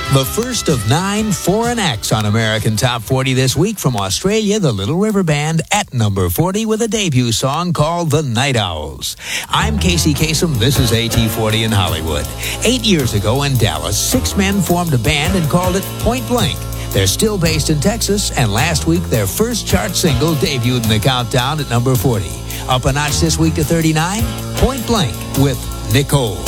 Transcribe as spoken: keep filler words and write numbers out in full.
The first of nine foreign acts on American Top forty this week. From Australia, the Little River Band at number forty with a debut song called The Night Owls. I'm Casey Kasem. This is A T forty in Hollywood. Eight years ago in Dallas, six men formed a band and called it Point Blank. They're still based in Texas, and last week their first chart single debuted in the countdown at number forty. Up a notch this week to thirty-nine, Point Blank with Nicole.